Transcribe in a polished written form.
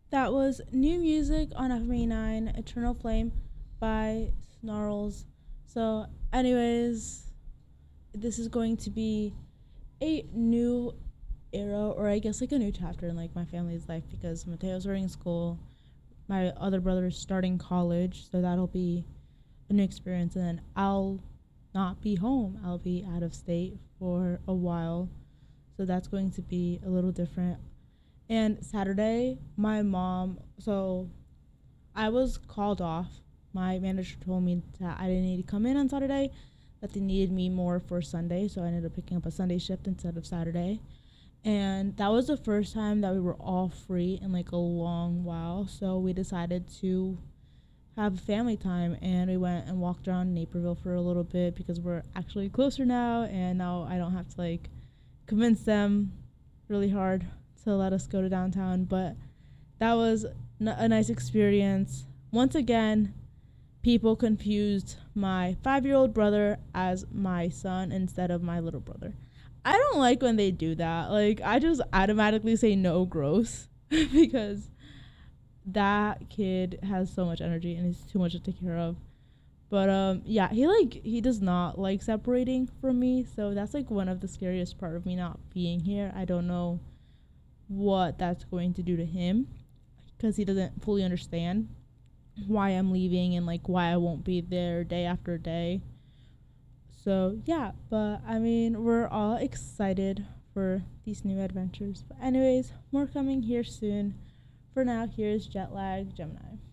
That was new music on FM89, Eternal Flame by Snarls. So, anyways, this is going to be a new era, or I guess like a new chapter in like my family's life because Mateo's starting school, my other brother is starting college, so that'll be a new experience. And then I'll not be home, I'll be out of state for a while, so that's going to be a little different. And Saturday, my mom, so I was called off. My manager told me that I didn't need to come in on Saturday, that they needed me more for Sunday, so I ended up picking up a Sunday shift instead of Saturday. And that was the first time that we were all free in like a long while, so we decided to have family time, and we went and walked around Naperville for a little bit because we're actually closer now, and now I don't have to like convince them really hard to let us go to downtown. But that was a nice experience. Once again, people confused my 5-year-old brother as my son instead of my little brother. I don't like when they do that. Like, I just automatically say no, gross, because that kid has so much energy and he's too much to take care of. But yeah, he does not like separating from me, so that's like one of the scariest part of me not being here. I don't know what that's going to do to him because he doesn't fully understand why I'm leaving and like why I won't be there day after day. So yeah, but I mean, we're all excited for these new adventures. But anyways, more coming here soon. For now, here's Jet Lag Gemini.